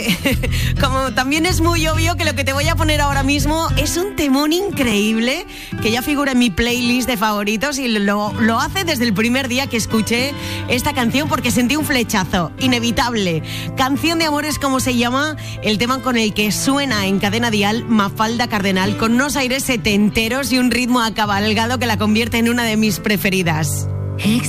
Como también es muy obvio que lo que te voy a poner ahora mismo es un temón increíble que ya figura en mi playlist de favoritos y lo hace desde el primer día que escuché esta canción porque sentí un flechazo inevitable. Canción de amor es como se llama el tema con el que suena en Cadena Dial Mafalda Cardenal, con unos aires setenteros y un ritmo acabalgado que la convierte en una de mis preferidas.